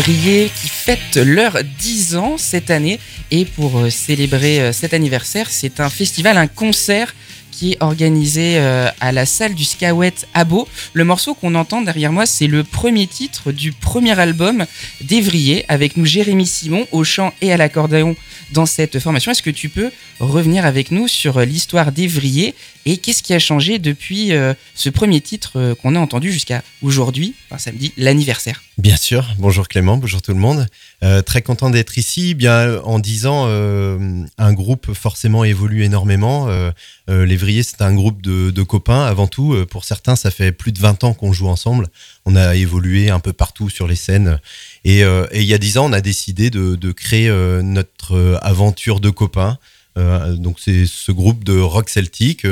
Lévrier qui fête leurs 10 ans cette année. Et pour célébrer cet anniversaire, c'est un festival, un concert qui est organisé à la salle du Skawet à Beau. Le morceau qu'on entend derrière moi, c'est le premier titre du premier album d'Évrier, avec nous Jérémy Simon au chant et à l'accordéon dans cette formation. Est-ce que tu peux revenir avec nous sur l'histoire d'Évrier et qu'est-ce qui a changé depuis ce premier titre qu'on a entendu jusqu'à aujourd'hui, enfin samedi, l'anniversaire? Bien sûr, bonjour Clément, bonjour tout le monde. Très content d'être ici. Bien, en 10 ans, un groupe forcément évolue énormément. L'Évrier, c'est un groupe de copains avant tout. Pour certains, ça fait plus de 20 ans qu'on joue ensemble. On a évolué un peu partout sur les scènes. Et il y a 10 ans, on a décidé de créer notre aventure de copains. Donc c'est ce groupe de rock celtique.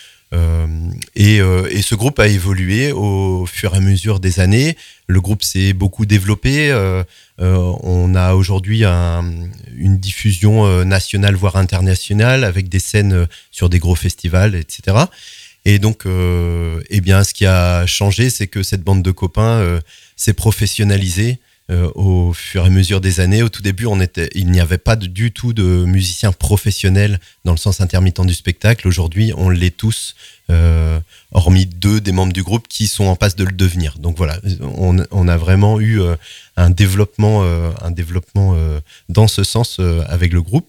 Et ce groupe a évolué au fur et à mesure des années. Le groupe s'est beaucoup développé. On a aujourd'hui une diffusion nationale, voire internationale, avec des scènes sur des gros festivals, etc. Et donc, ce qui a changé, c'est que cette bande de copains s'est professionnalisée. Au fur et à mesure des années. Au tout début, il n'y avait pas du tout de musiciens professionnels dans le sens intermittent du spectacle. Aujourd'hui, on l'est tous, hormis 2 des membres du groupe qui sont en passe de le devenir. Donc voilà, on a vraiment eu un développement dans ce sens avec le groupe.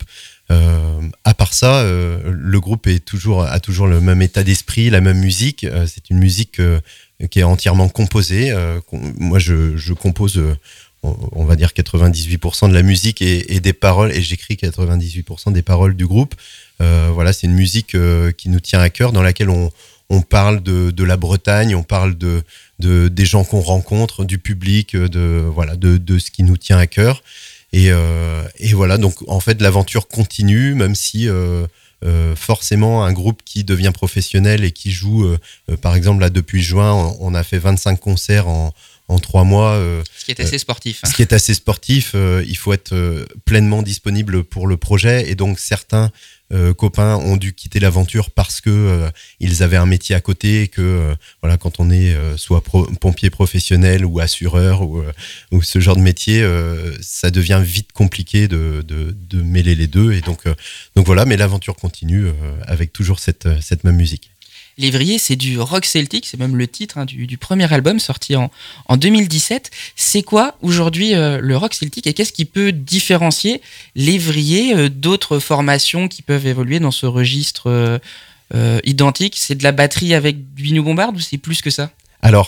À part ça, le groupe a toujours le même état d'esprit, la même musique. C'est une musique qui est entièrement composée. Moi, je compose, on va dire 98% de la musique et des paroles, et j'écris 98% des paroles du groupe. Voilà, c'est une musique qui nous tient à cœur, dans laquelle on parle de la Bretagne, on parle des gens qu'on rencontre, du public, de ce qui nous tient à cœur. Et voilà, donc en fait l'aventure continue, même si forcément un groupe qui devient professionnel et qui joue, par exemple là depuis juin, on a fait 25 concerts en 3 mois. Ce qui est assez sportif. Ce qui est assez sportif, il faut être pleinement disponible pour le projet, et donc certains copains ont dû quitter l'aventure parce que ils avaient un métier à côté, et que voilà, quand on est soit pompier professionnel ou assureur ou ce genre de métier, ça devient vite compliqué de mêler les deux, et donc voilà, mais l'aventure continue avec toujours cette même musique. L'Évrier, c'est du rock celtique, c'est même le titre du premier album sorti en 2017. C'est quoi aujourd'hui le rock celtique, et qu'est-ce qui peut différencier l'Évrier d'autres formations qui peuvent évoluer dans ce registre identique? C'est de la batterie avec du Biniou Bombarde, ou c'est plus que ça? Alors,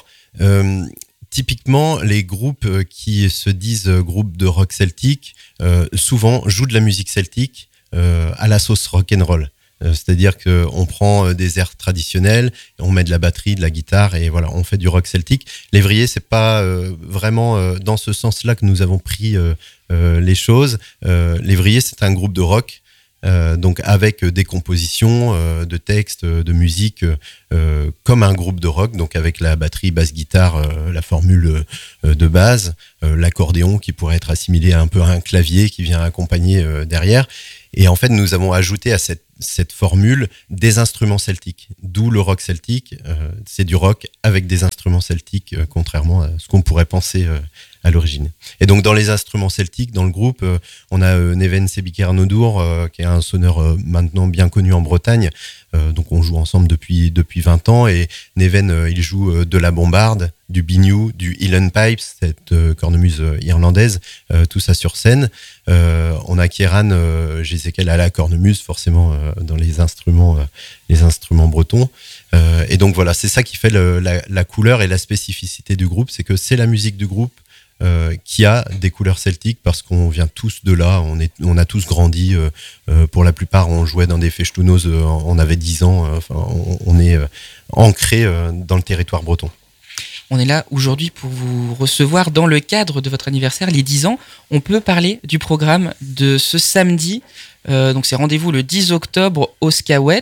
typiquement, les groupes qui se disent groupes de rock celtique, souvent jouent de la musique celtique à la sauce rock'n'roll. C'est-à-dire qu'on prend des airs traditionnels, on met de la batterie, de la guitare, et voilà, on fait du rock celtique. L'Évrier, c'est pas vraiment dans ce sens-là que nous avons pris les choses. L'Évrier, c'est un groupe de rock, donc avec des compositions de textes, de musique, comme un groupe de rock, donc avec la batterie, basse, guitare, la formule de base, l'accordéon qui pourrait être assimilé un peu à un clavier qui vient accompagner derrière. Et en fait, nous avons ajouté à cette formule des instruments celtiques, d'où le rock celtique. C'est du rock avec des instruments celtiques, contrairement à ce qu'on pourrait penser à l'origine. Et donc, dans les instruments celtiques, dans le groupe, on a Neven Sebiker-Nodour, qui est un sonneur maintenant bien connu en Bretagne. Donc, on joue ensemble depuis 20 ans. Et Neven, il joue de la bombarde, du biniou, du Uilleann Pipes, cette cornemuse irlandaise, tout ça sur scène. On a Kieran Jezekel à la cornemuse, forcément dans les instruments bretons. Et donc voilà, c'est ça qui fait la couleur et la spécificité du groupe, c'est que c'est la musique du groupe qui a des couleurs celtiques, parce qu'on vient tous de là, on a tous grandi, pour la plupart on jouait dans des festounos, on avait 10 ans, on est ancré dans le territoire breton. On est là aujourd'hui pour vous recevoir dans le cadre de votre anniversaire, les 10 ans. On peut parler du programme de ce samedi. Donc c'est rendez-vous le 10 octobre au Skawet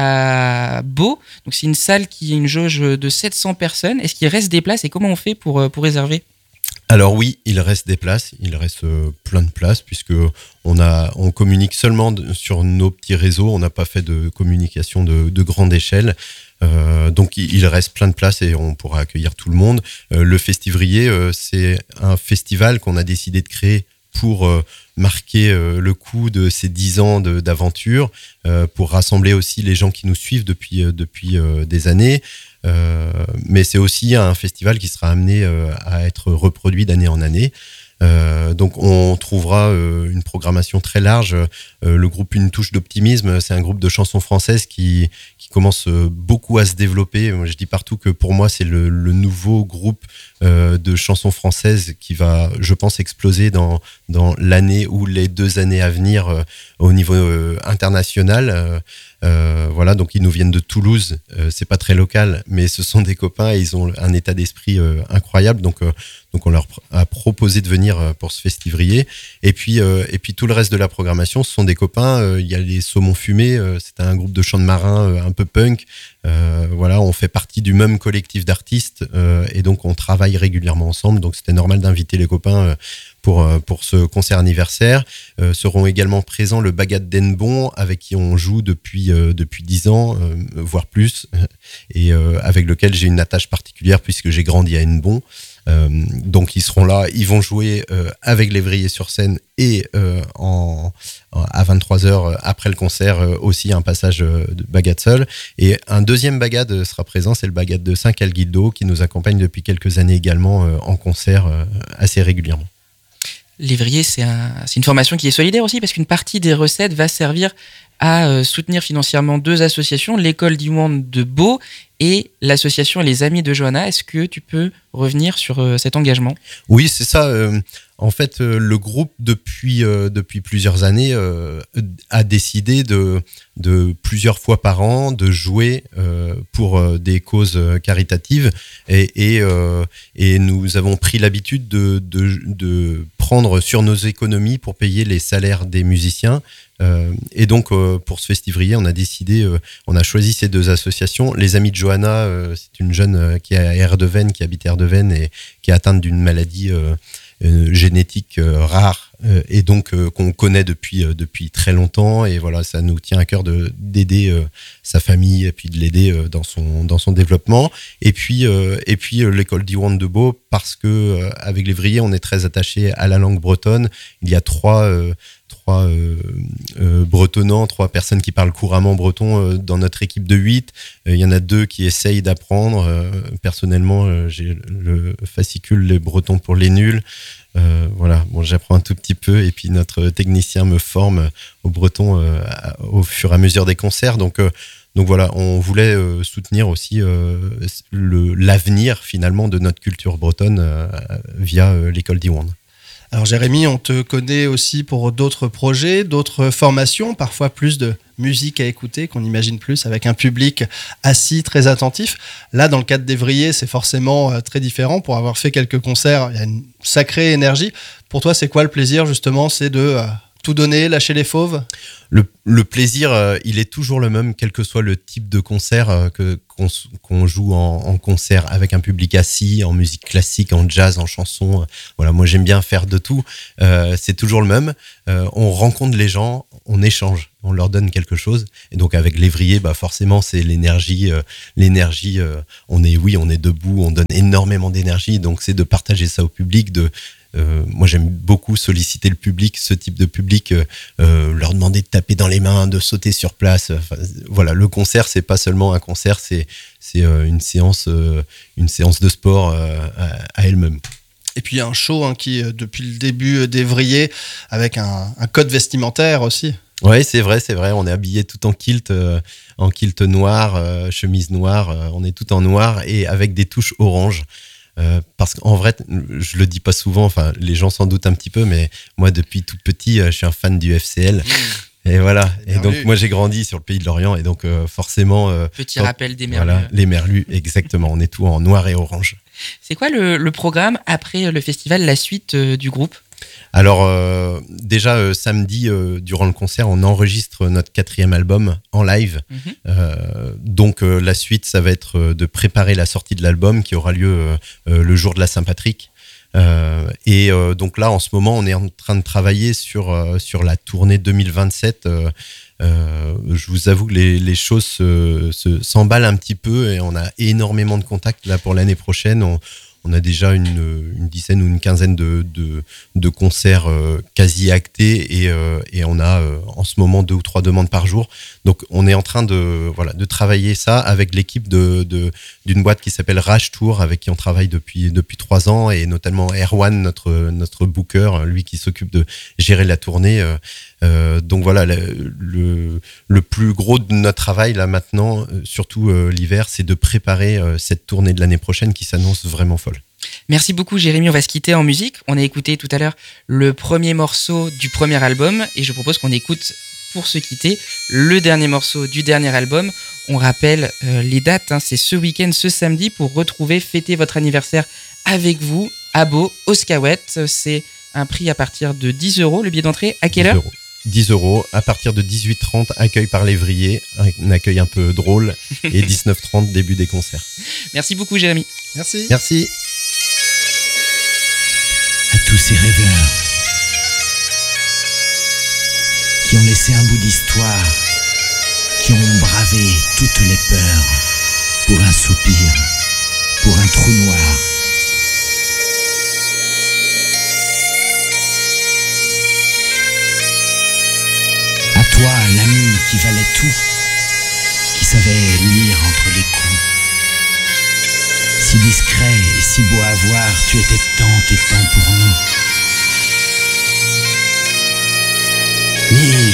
à Beau. Donc c'est une salle qui a une jauge de 700 personnes. Est-ce qu'il reste des places, et comment on fait pour réserver? Alors oui, il reste des places, il reste plein de places puisque on communique seulement sur nos petits réseaux, on n'a pas fait de communication de grande échelle. Donc il reste plein de places et on pourra accueillir tout le monde. Le Festivrier, c'est un festival qu'on a décidé de créer pour marquer le coup de ces 10 ans d'aventure, pour rassembler aussi les gens qui nous suivent depuis des années. Mais c'est aussi un festival qui sera amené à être reproduit d'année en année. Donc on trouvera une programmation très large. Le groupe Une Touche d'Optimisme, c'est un groupe de chansons françaises qui commence beaucoup à se développer. Moi, je dis partout que pour moi c'est le nouveau groupe de chansons françaises qui va, je pense, exploser dans l'année ou les 2 années à venir au niveau international. Voilà, donc ils nous viennent de Toulouse, c'est pas très local, mais ce sont des copains et ils ont un état d'esprit incroyable. Donc on leur a proposé de venir pour ce Festivrier. Et puis tout le reste de la programmation, ce sont des copains. Il y a les Saumons Fumés, c'est un groupe de chants de marins un peu punk. Voilà, on fait partie du même collectif d'artistes et donc on travaille régulièrement ensemble. Donc c'était normal d'inviter les copains pour ce concert anniversaire. Seront également présents le Bagat d'Hennebon, avec qui on joue depuis 10 ans, voire plus, et avec lequel j'ai une attache particulière puisque j'ai grandi à Hennebon. Donc ils seront là, ils vont jouer avec Lévrier sur scène et à 23h après le concert aussi un passage de Bagat seul. Et un deuxième Bagat sera présent, c'est le Bagat de Saint-Calguildo qui nous accompagne depuis quelques années également en concert assez régulièrement. Lévrier, c'est une formation qui est solidaire aussi parce qu'une partie des recettes va servir à soutenir financièrement 2 associations, l'école d'Iwan de Beau et l'association Les Amis de Johanna. Est-ce que tu peux revenir sur cet engagement ? Oui, c'est ça. En fait, le groupe, depuis plusieurs années, a décidé de plusieurs fois par an de jouer pour des causes caritatives et nous avons pris l'habitude de prendre sur nos économies pour payer les salaires des musiciens. Et donc, pour ce Festivrier, on a choisi ces 2 associations. Les Amis de Johanna, c'est une jeune qui est à Erdeven, qui habite à Erdeven et qui est atteinte d'une maladie génétique rare et donc qu'on connaît depuis très longtemps. Et voilà, ça nous tient à cœur d'aider sa famille et puis de l'aider dans son développement. Et puis l'école d'Iwan de Beau, parce que avec Lévrier, on est très attaché à la langue bretonne. Il y a 3 bretonnants, 3 personnes qui parlent couramment breton dans notre équipe de 8. Il y en a 2 qui essayent d'apprendre. Personnellement, j'ai le fascicule Les Bretons pour les nuls. Voilà, bon, j'apprends un tout petit peu et puis notre technicien me forme au breton au fur et à mesure des concerts. Donc voilà, on voulait soutenir aussi l'avenir finalement de notre culture bretonne via l'école d'Iwan. Alors Jérémy, on te connaît aussi pour d'autres projets, d'autres formations, parfois plus de musique à écouter, qu'on imagine plus avec un public assis, très attentif. Là, dans le cadre d'Évrier, c'est forcément très différent. Pour avoir fait quelques concerts, il y a une sacrée énergie. Pour toi, c'est quoi le plaisir justement ? C'est de tout donner, lâcher les fauves ? Le plaisir, il est toujours le même, quel que soit le type de concert qu'on joue en concert avec un public assis, en musique classique, en jazz, en chanson. Voilà, moi j'aime bien faire de tout. C'est toujours le même. On rencontre les gens, on échange, on leur donne quelque chose. Et donc avec Lévrier, forcément c'est l'énergie. On est debout, on donne énormément d'énergie. Donc c'est de partager ça au public, moi j'aime beaucoup solliciter le public, ce type de public, leur demander de taper dans les mains, de sauter sur place. Voilà, le concert c'est pas seulement un concert, c'est une séance de sport à elle-même. Et puis un show qui depuis le début d'Évrier avec un code vestimentaire aussi. Ouais, c'est vrai, on est habillé tout en kilt noir, chemise noire, on est tout en noir et avec des touches orange. Parce qu'en vrai, je le dis pas souvent, enfin les gens s'en doutent un petit peu, mais moi depuis tout petit, je suis un fan du FCL. Et voilà. Et donc moi j'ai grandi sur le pays de l'Orient et donc forcément. Petit rappel des Merlus. Voilà, les Merlus, exactement. On est tout en noir et orange. C'est quoi le programme après le festival, la suite du groupe ? Alors déjà samedi durant le concert on enregistre notre 4e album en live. Donc la suite ça va être de préparer la sortie de l'album qui aura lieu le jour de la Saint-Patrick. Donc là, en ce moment, on est en train de travailler sur la tournée 2027. Je vous avoue que les choses s'emballent un petit peu et on a énormément de contacts là pour l'année prochaine. On a déjà une dizaine ou une quinzaine de concerts quasi actés et on a en ce moment 2 ou 3 demandes par jour. Donc on est en train de travailler ça avec l'équipe d'une boîte qui s'appelle Rage Tour, avec qui on travaille depuis 3 ans, et notamment Erwan, notre booker, lui qui s'occupe de gérer la tournée. Donc voilà, le plus gros de notre travail là maintenant, surtout l'hiver, c'est de préparer cette tournée de l'année prochaine qui s'annonce vraiment folle. Merci beaucoup Jérémy, on va se quitter en musique. On a écouté tout à l'heure le premier morceau du premier album et je propose qu'on écoute pour se quitter le dernier morceau du dernier album. On rappelle les dates, c'est ce week-end, ce samedi, pour fêter votre anniversaire avec vous à Beau, au Skawet. C'est un prix à partir de 10 € le billet d'entrée. À quelle heure ? 10 € à partir de 18h30, accueil par lévrier, un accueil un peu drôle, et 19h30, début des concerts. Merci beaucoup Jérémy. Merci. Merci. À tous ces rêveurs qui ont laissé un bout d'histoire, qui ont bravé toutes les peurs pour un soupir, pour un trou noir. À toi, l'ami qui valait tout, qui savait lire entre les coups. Si discret et si beau à voir, tu étais tant et tant pour nous. Mais